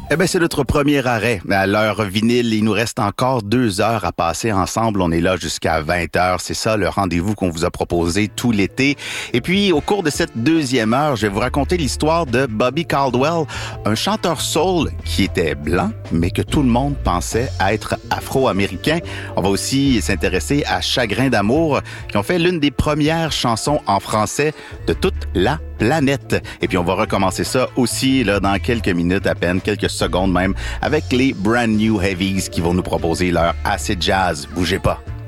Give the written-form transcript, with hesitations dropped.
Eh bien, c'est notre premier arrêt. À l'heure vinyle, il nous reste encore 2 heures à passer ensemble. On est là jusqu'à 20 heures. C'est ça le rendez-vous qu'on vous a proposé tout l'été. Et puis, au cours de cette deuxième heure, je vais vous raconter l'histoire de Bobby Caldwell, un chanteur soul qui était blanc, mais que tout le monde pensait être afro-américain. On va aussi s'intéresser à Chagrin d'amour, qui ont fait l'une des premières chansons en français de toute la planète. Et puis, on va recommencer ça aussi là dans quelques minutes à peine, quelques secondes même, avec les Brand New Heavies qui vont nous proposer leur acid jazz. Bougez pas.